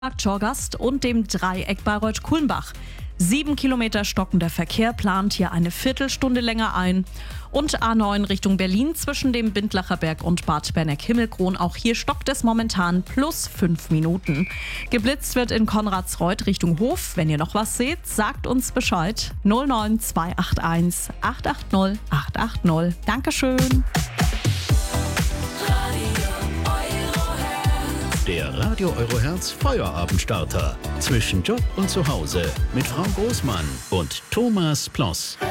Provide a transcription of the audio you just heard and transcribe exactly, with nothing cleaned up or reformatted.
Torgast und dem Dreieck Bayreuth-Kulmbach. Sieben Kilometer stockender Verkehr plant hier eine Viertelstunde länger ein. Und A neun Richtung Berlin zwischen dem Bindlacher Berg und Bad Berneck-Himmelkron. Auch hier stockt es momentan plus fünf Minuten. Geblitzt wird in Konradsreuth Richtung Hof. Wenn ihr noch was seht, sagt uns Bescheid. null neun zwei acht eins acht acht null acht acht null. Dankeschön. Der Radio Eurohertz Feierabendstarter. Zwischen Job und Zuhause mit Frau Großmann und Thomas Ploss.